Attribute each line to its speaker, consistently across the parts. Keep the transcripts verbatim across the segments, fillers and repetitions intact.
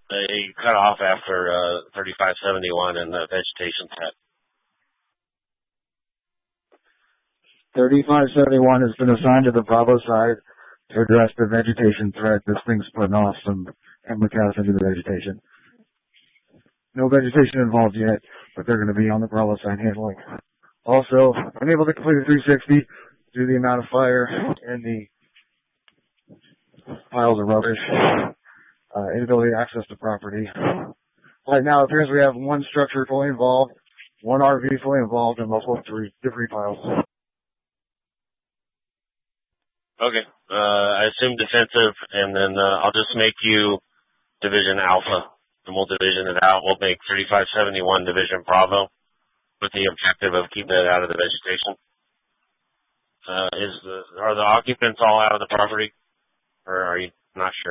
Speaker 1: They cut off after uh, thirty-five seventy-one and the vegetation set.
Speaker 2: thirty-five seventy-one has been assigned to the Bravo side to address the vegetation threat. This thing's putting off some Emma-Cass into the vegetation. No vegetation involved yet, but they're going to be on the Bravo side handling. Also, unable to complete a three sixty due to the amount of fire and the piles of rubbish, uh, inability to access the property. Right now, it appears we have one structure fully involved, one R V fully involved, and multiple three debris piles.
Speaker 1: Okay. Uh, I assume defensive, and then uh, I'll just make you Division Alpha, and we'll division it out. We'll make thirty-five seventy-one Division Bravo with the objective of keeping it out of the vegetation. Uh, is the, are the occupants all out of the property, or are you not sure?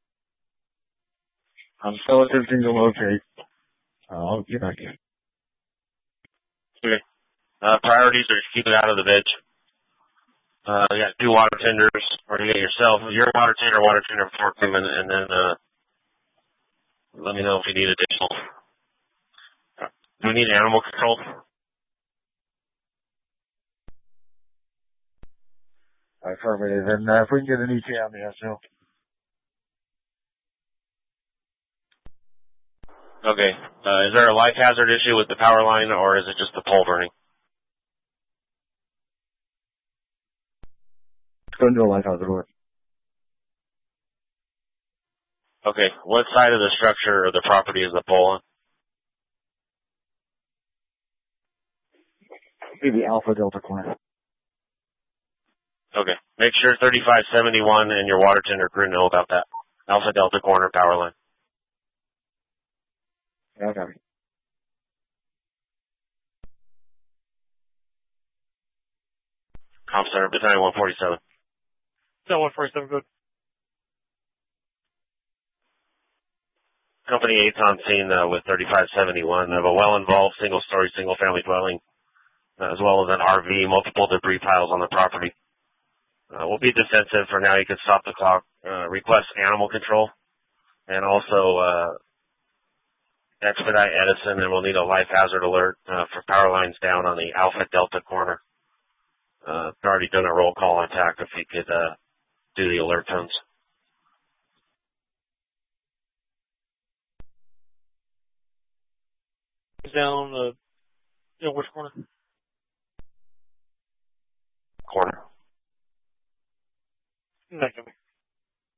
Speaker 2: I'm still attempting to locate. Uh, I'll get back to you.
Speaker 1: Okay. Uh, priorities are to keep it out of the veg. Uh, you got two water tenders, or you got yourself, your water tender, water tender before coming, and then, uh, let me know if you need additional. Do we need animal control?
Speaker 2: Affirmative. And uh, if we can get an E T on the S O.
Speaker 1: Okay. Uh, is there a life hazard issue with the power line, or is it just the pole burning?
Speaker 2: Go into a life hazard alert.
Speaker 1: Okay. What side of the structure or the property is the pole on?
Speaker 2: Maybe Alpha Delta corner.
Speaker 1: Okay. Make sure thirty-five seventy-one and your water tender crew know about that. Alpha Delta corner power line.
Speaker 2: Okay.
Speaker 1: Comp Center, Battalion one forty-seven.
Speaker 3: Battalion one forty-seven, good.
Speaker 1: Company eight's on scene uh, with thirty-five seventy-one. They have a well-involved single-story, single-family dwelling, uh, as well as an R V, multiple debris piles on the property. Uh, we'll be defensive for now. You can stop the clock, uh, request animal control, and also uh, expedite Edison, and we'll need a life hazard alert uh, for power lines down on the Alpha Delta corner. Uh, I've already done a roll call attack if you could uh, do the alert tones.
Speaker 3: Down, uh, you know, which corner?
Speaker 1: Corner.
Speaker 3: Not coming.